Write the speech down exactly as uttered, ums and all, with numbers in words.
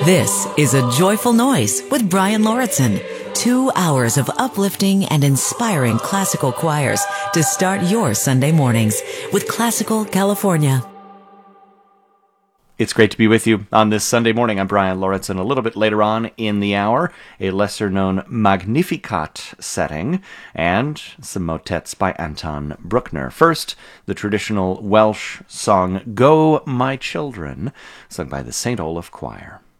This is A Joyful Noise with Brian Lauritsen. Two hours of uplifting and inspiring classical choirs to start your Sunday mornings with Classical California. It's great to be with you on this Sunday morning. I'm Brian Lauritsen. A little bit later on in the hour, a lesser-known Magnificat setting and some motets by Anton Bruckner. First, the traditional Welsh song Go My Children, sung by the Saint Olaf Choir.